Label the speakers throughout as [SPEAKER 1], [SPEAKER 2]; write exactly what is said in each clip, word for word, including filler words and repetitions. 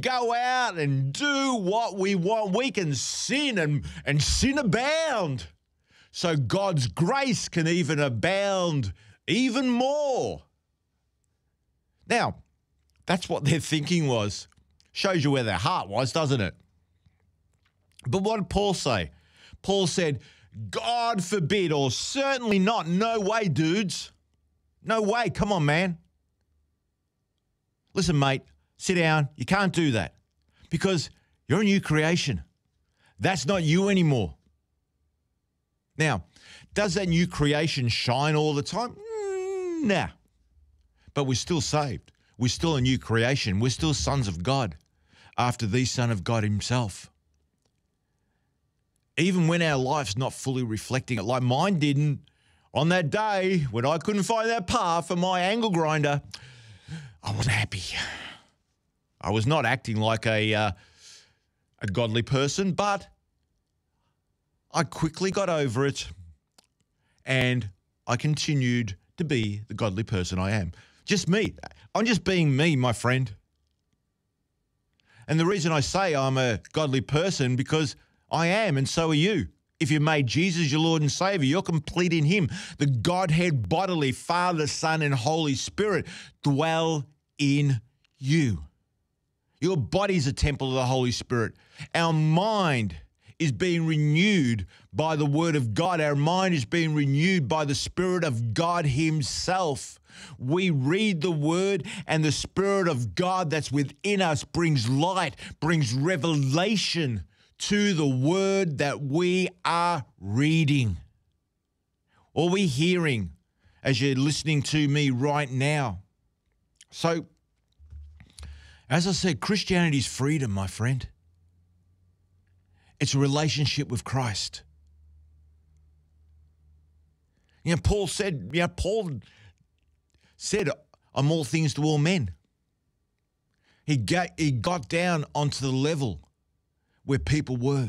[SPEAKER 1] go out and do what we want. We can sin and, and sin abound. So God's grace can even abound even more. Now, that's what their thinking was. Shows you where their heart was, doesn't it? But what did Paul say? Paul said, God forbid, or certainly not. No way, dudes. No way. Come on, man. Listen, mate, sit down. You can't do that because you're a new creation. That's not you anymore. Now, does that new creation shine all the time? Mm, nah. But we're still saved. We're still a new creation. We're still sons of God after the Son of God himself. Even when our life's not fully reflecting it, like mine didn't on that day when I couldn't find that path for my angle grinder, I wasn't happy. I was not acting like a, uh, a godly person, but I quickly got over it and I continued to be the godly person I am. Just me. I'm just being me, my friend. And the reason I say I'm a godly person because I am, and so are you. If you made Jesus your Lord and Savior, you're complete in him. The Godhead bodily, Father, Son, and Holy Spirit dwell in you. Your body's a temple of the Holy Spirit. Our mind is being renewed by the Word of God. Our mind is being renewed by the Spirit of God himself. We read the Word, and the Spirit of God that's within us brings light, brings revelation to the Word that we are reading or we hearing as you're listening to me right now. So, as I said, Christianity is freedom, my friend. It's a relationship with Christ. You know, Paul said, you know, Paul said, I'm all things to all men. He got, he got down onto the level where people were.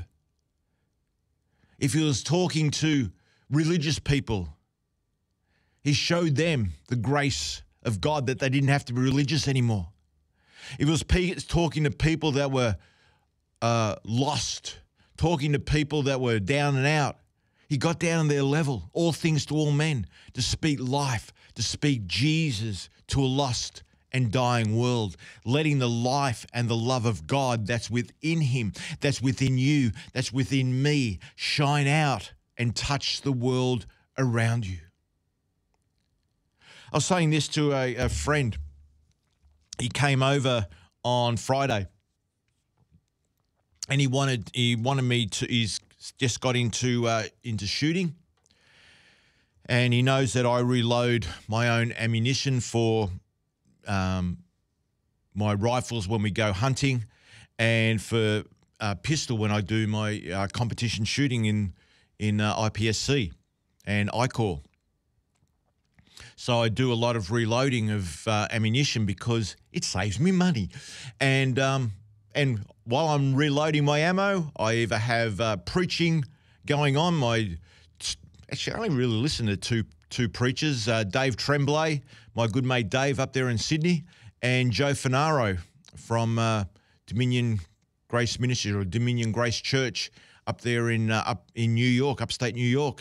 [SPEAKER 1] If he was talking to religious people, he showed them the grace of God that they didn't have to be religious anymore. If he was talking to people that were uh, lost, talking to people that were down and out, he got down on their level, all things to all men, to speak life, to speak Jesus to a lost and dying world, letting the life and the love of God that's within him, that's within you, that's within me, shine out and touch the world around you. I was saying this to a, a friend. He came over on Friday and he wanted he wanted me to, he's just got into uh, into shooting, and he knows that I reload my own ammunition for Um, my rifles when we go hunting, and for uh, pistol when I do my uh, competition shooting in in uh, I P S C and I C O R. So I do a lot of reloading of uh, ammunition because it saves me money. And um, and while I'm reloading my ammo, I either have uh, preaching going on. My actually, I only really listen to two two preachers, uh, Dave Tremblay, my good mate Dave up there in Sydney, and Joe Finaro from uh, Dominion Grace Ministry or Dominion Grace Church up there in uh, up in New York, upstate New York.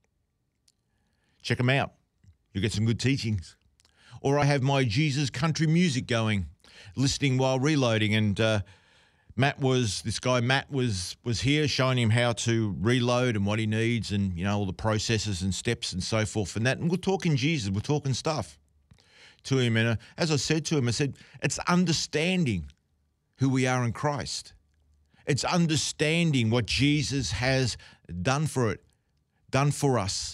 [SPEAKER 1] Check them out. You'll get some good teachings. Or I have my Jesus country music going, listening while reloading. And uh, Matt was, this guy Matt was was here showing him how to reload and what he needs and, you know, all the processes and steps and so forth and that. And we're talking Jesus, we're talking stuff to him. And uh, as I said to him, I said, it's understanding who we are in Christ. It's understanding what Jesus has done for it, done for us.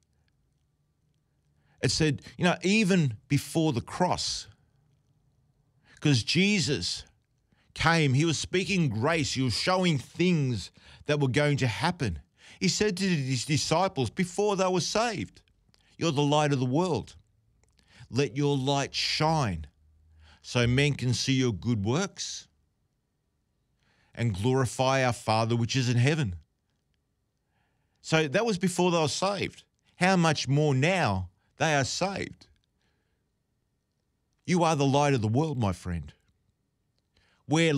[SPEAKER 1] It said, you know, even before the cross, because Jesus came, he was speaking grace, he was showing things that were going to happen. He said to his disciples before they were saved, you're the light of the world. Let your light shine so men can see your good works and glorify our Father which is in heaven. So that was before they were saved. How much more now they are saved? You are the light of the world, my friend. Where